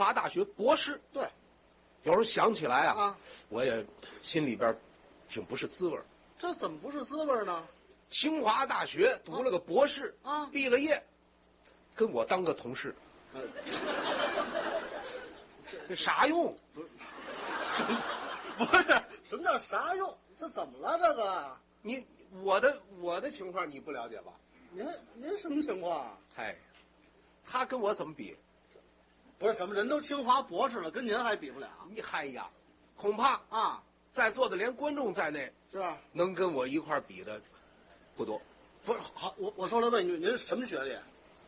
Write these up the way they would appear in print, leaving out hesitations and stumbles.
华大学博士。 对， 有时候想起来啊，我也心里边挺不是滋味。 这怎么不是滋味呢？ 清华大学读了个博士毕了业，跟我当个同事，这啥用？ 不是什么叫啥用？这怎么了？这个我的情况你不了解吧？ 您什么情况？ 哎，他跟我怎么比？ 不是什么人都清华博士了，跟您还比不了。 你嗨呀，恐怕在座的连观众在内， 是吧？ 能跟我一块比的不多。 不是好，我说来问一句，您什么学历？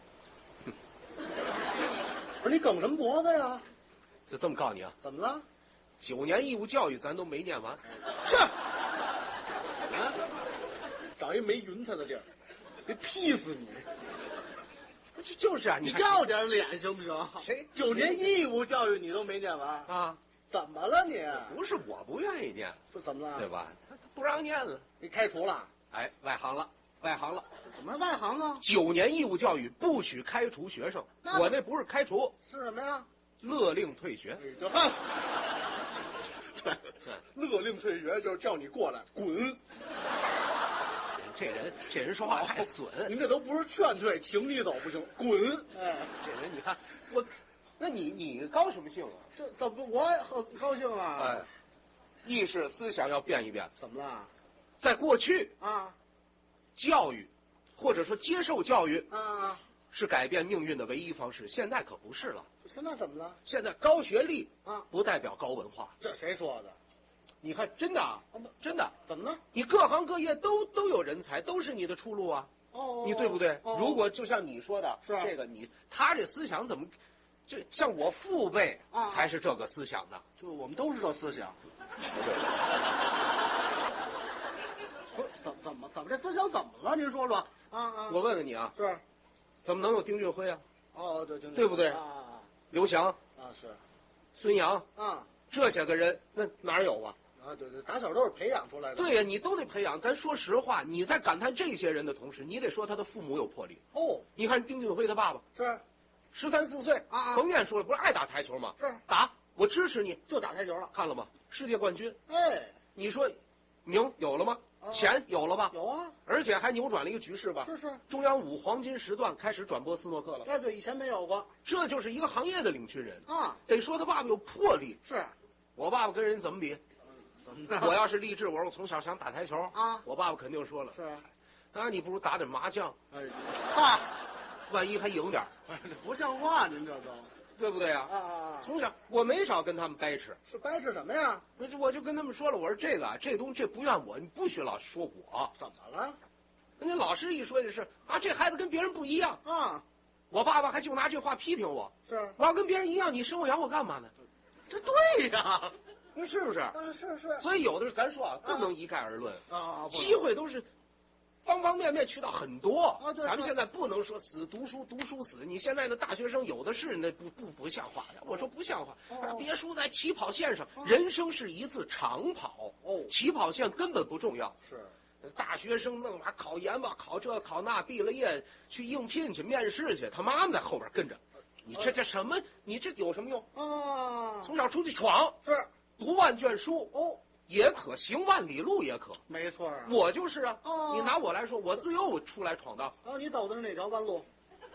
不是你梗什么脖子呀？ 就这么告诉你啊？ 怎么了 ？9年义务教育咱都没念完。 去，找一没云彩的地儿，别劈死你！ 就是啊， 你要点脸行不行？ 谁 9年义务教育你都没念完啊？ 怎么了你？ 不是我不愿意念， 这怎么了？ 对吧？他不让念了， 你开除了？ 哎，外行了。 怎么外行啊 ？9年义务教育不许开除学生，我那不是开除， 是什么呀？ 勒令退学。 对，勒令退学就是叫你过来滚。 这人说话太损， 您这都不是劝退，请你走不行，滚！哎， 这人你看我，那你高什么兴啊？ 这怎么我很高兴啊？ 哎，意识思想要变一变。 怎么了？ 在过去啊， 教育或者说接受教育是改变命运的唯一方式，现在可不是了。 现在怎么了？ 现在高学历不代表高文化。 这谁说的？ 你看，真的啊，真的。 怎么了？ 你各行各业都有人才，都是你的出路啊。你对不对？如果就像你说的， 是这个他这思想怎么，这像我父辈才是这个思想的。 就我们都是这思想。 对。 不是怎么这思想怎么了？您说说我问问你啊， 是， 怎么能有丁俊晖啊？ 对不对？刘翔是， 孙杨这些个人那哪有啊？ 对，打小都是培养出来的。 对呀，你都得培养。咱说实话，你在感叹这些人的同时，你得说他的父母有魄力。你看丁俊晖他爸爸是 13、14岁甭念书了，不是爱打台球吗？ 是打，我支持你， 就打台球了。 看了吗？世界冠军。 哎， 你说名有了吗？钱有了吧？ 有啊， 而且还扭转了一个局势吧？ 是。 中央5黄金时段开始转播斯诺克了。 对，以前没有过。 这就是一个行业的领军人得说他爸爸有魄力。 是， 我爸爸跟人怎么比？我要是励志，我说我从小想打台球我爸爸肯定说了， 是， 那你不如打点麻将，万一还赢点， 不像话，您这都对不对从小我没少跟他们掰扯， 是掰扯什么呀？ 我就跟他们说了，我说这东西这不怨我，你不许老说我。 怎么了？ 人家老师一说就是这孩子跟别人不一样我爸爸还就拿这话批评我， 是我要跟别人一样，你生我养我干嘛呢？ 这对呀。 你是不是？ 是。 所以有的时候咱说不能一概而论机会都是方方面面渠道很多对， 咱们现在不能说死读书死。你现在的大学生有的是，那不像话的。我说不像话，别输在起跑线上。人生是一次长跑起跑线根本不重要。 是大学生弄啥考研吧，考这考那，毕了业去应聘去面试去，他妈妈在后边跟着。你这什么？你这有什么用从小出去闯是。 读万卷书也可，行万里路也可， 没错我就是你拿我来说，我自幼出来闯荡你走的是哪条弯路？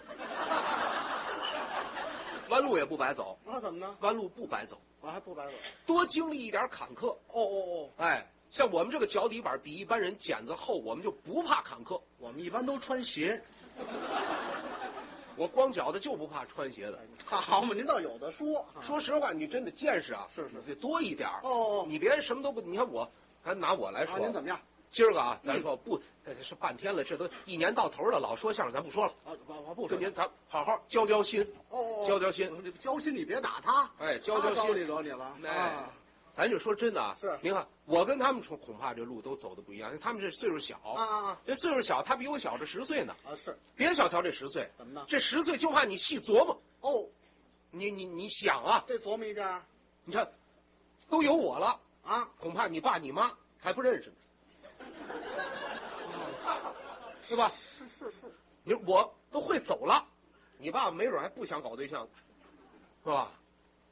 弯路也不白走怎么呢？ 弯路不白走还不白走， 多经历一点坎坷像我们这个脚底板比一般人茧子厚，我们就不怕坎坷。 我们一般都穿鞋， 我光脚的就不怕穿鞋的。 好嘛，您倒有的说。 说实话，你真的见识是得多一点你别什么都不，你看我还拿我来说您怎么样？ 今儿个咱说不是半天了，这都1年到头了，老说相声咱不说了我不说。 您咱好好交心交心， 交心你别打他交心惹你了咱就说真的是您看我跟他们恐怕这路都走的不一样，他们这岁数小这岁数小，他比我小这10岁呢是， 别小瞧这10岁， 怎么呢？ 这10岁就怕你细琢磨你想这琢磨一下， 你看都有我了恐怕你爸你妈还不认识呢是吧？ 是你说我都会走了，你爸爸没准还不想搞对象是吧？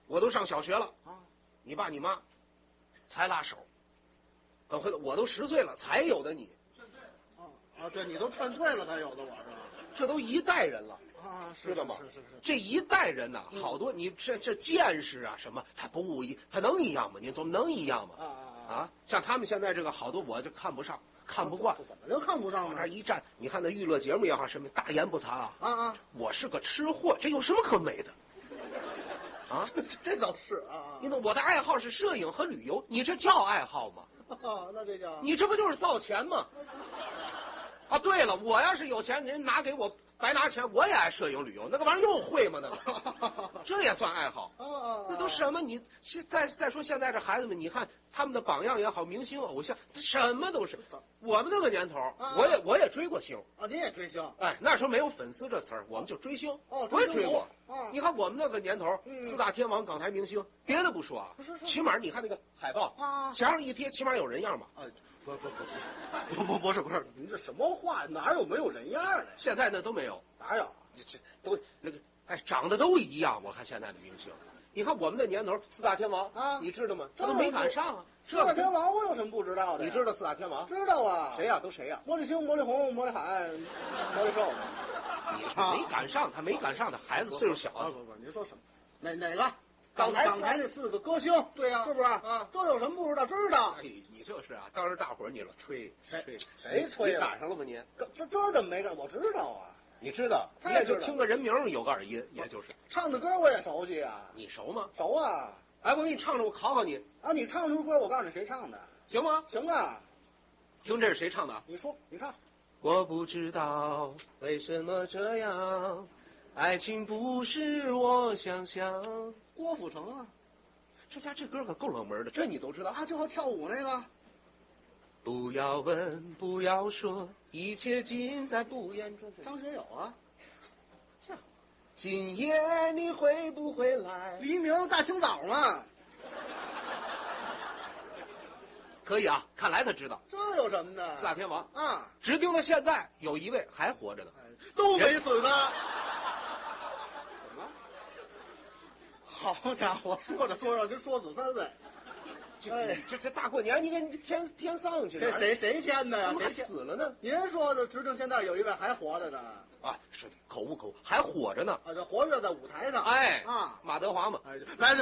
我都上小学了啊， 你爸你妈才拉手，等回头我都10岁了才有的你， 对你都劝退了才有的我是吧？ 这都一代人了。 啊， 知道吗？ 是。 这一代人呐，好多你这见识啊什么，他能一样吗？你总能一样吗？像他们现在这个好多我就看不上，看不惯。 怎么就看不上呢？ 往这一站，你看那娱乐节目也好，什么大言不惭啊！我是个吃货，这有什么可美的？啊， 这倒是啊。 你懂，我的爱好是摄影和旅游，你这叫爱好吗？ 那这叫你这不就是造钱吗？啊，对了，我要是有钱，人拿给我白拿钱，我也爱摄影旅游，那个玩意儿又会吗？那个，这也算爱好？那都什么？你再说现在这孩子们，你看他们的榜样也好，明星偶像，什么都是。我们那个年头，我也追过星啊，您也追星？ 哎，那时候没有粉丝这词儿，我们就追星。我也追过。你看我们那个年头，四大天王、港台明星，别的不说啊，起码你看那个海报墙上一贴，起码有人样吧？ 不是，您这什么话？哪有没有人样的？ 现在那都没有， 哪有？ 这都那个，长得都一样。我看现在的明星，你看我们那年头四大天王你知道吗？这都没赶上啊。 四大天王我有什么不知道的？ 你知道四大天王？ 知道啊。 谁呀？都谁呀？ 魔力星、魔力红、魔力海、魔力兽。 你是没赶上，他没赶上的孩子岁数小。 不，您说什么？哪个？ 港台那4个歌星，对呀，是不是？这有什么不知道？知道。 你就是啊，当时大伙儿你老吹， 谁吹？ 你赶上了吗？您这怎么没赶？我知道啊。 你知道？你也就听个人名有个耳音，也就是。 唱的歌我也熟悉啊。 你熟吗？ 熟啊。 哎，我给你唱唱，我考考你啊！你唱出歌，我告诉你谁唱的， 行吗？ 行啊。 听这是谁唱的？ 你说，你唱。 我不知道为什么这样，爱情不是我想象。 郭富城啊。 这歌可够冷门的，这你都知道啊？就和跳舞那个。 不要问，不要说，一切尽在不言中。 张学友啊。 今夜你会不会来？ 黎明大清早嘛。 可以啊，看来他知道。 这有什么的？ 四大天王啊， 直盯到现在有一位还活着呢， 都没死呢。 怎么了？ 好家伙，说着说着跟说死3位。 这大过年，你给添丧去？ 谁添的呀？ 谁死了呢？ 您说的，直正现在有一位还活着呢。 啊，是口误，还活着呢。 啊，这活着在舞台上。 马德华嘛。 来，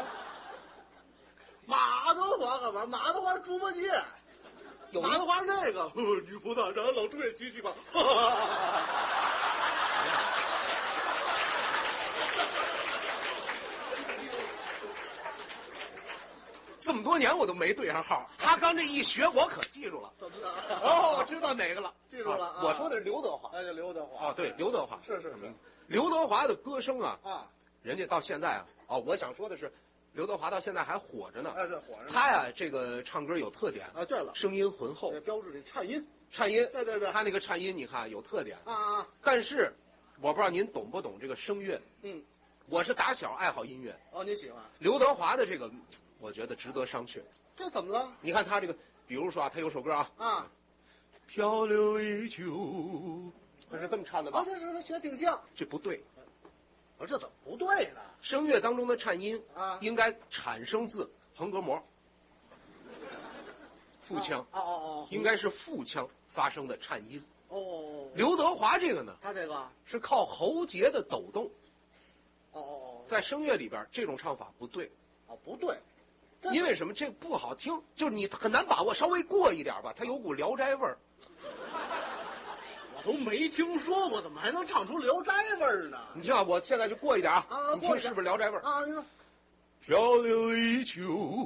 马德华干嘛？马德华是猪八戒。马德华那个女仆大人冷吹机器吧。 这么多年我都没对上号，他刚这一学，我可记住了。 怎么了？ 我知道哪个了， 记住了。 我说的是刘德华。 刘德华。 对，刘德华是。 刘德华的歌声人家到现在我想说的是，刘德华到现在还火着呢。 对，火着。 他呀，这个唱歌有特点对了， 声音浑厚， 标志的颤音。 对，他那个颤音你看有特点但是我不知道您懂不懂这个声乐。我是打小爱好音乐。 你喜欢刘德华的这个？我觉得值得商榷。 这怎么了？ 你看他这个，比如说他有首歌漂流依旧，他是这么唱的吧？ 这学挺像。 这不对。 这怎么不对呢？ 声乐当中的颤音应该产生自横膈膜，腹腔。应该是腹腔发生的颤音。刘德华这个呢？ 他这个是靠喉结的抖动。在声乐里边，这种唱法不对。 不对。 因为什么？这不好听，就是你很难把握，稍微过一点吧，它有股聊斋味儿。 我都没听说过，怎么还能唱出聊斋味儿呢？ 你听我现在就过一点你听是不是聊斋味儿？ 你说， 漂流依旧，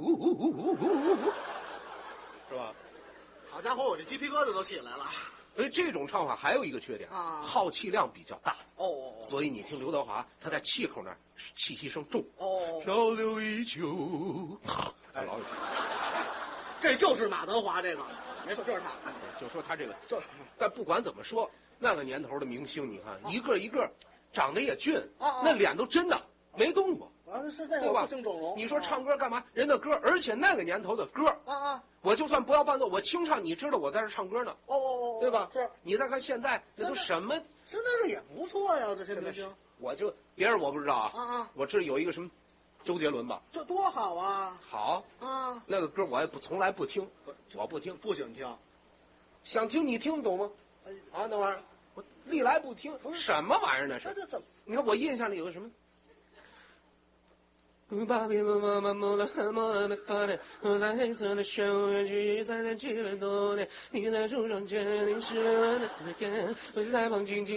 是吧？ 好家伙，我这鸡皮疙瘩都起来了。 所以这种唱法还有一个缺点耗气量比较大。所以你听刘德华，他在气口那儿气息声重。漂流依旧，老有。 这就是马德华这个，没错，就是他。 就说他这个，但不管怎么说，那个年头的明星，你看一个一个长得也俊，那脸都真的没动过。 是这个不兴整容。 你说唱歌干嘛？人的歌，而且那个年头的歌我就算不要伴奏，我清唱，你知道我在这唱歌呢。对吧？ 是。 你再看现在，那都什么？ 现在这也不错呀，这些明星。 别人我不知道我这有一个什么周杰伦吧？ 这多好啊！ 好啊， 那个歌我也从来不听，我不听， 不想听。 想听你听懂吗？啊，那玩意儿我历来不听，什么玩意儿那是？ 这怎么？ 你看我印象里有个什么？巴比伦妈妈摸了很摸了没发现，我在黑色的漩涡去3年700多年，你在树上坚定是我的字眼，我在旁静静。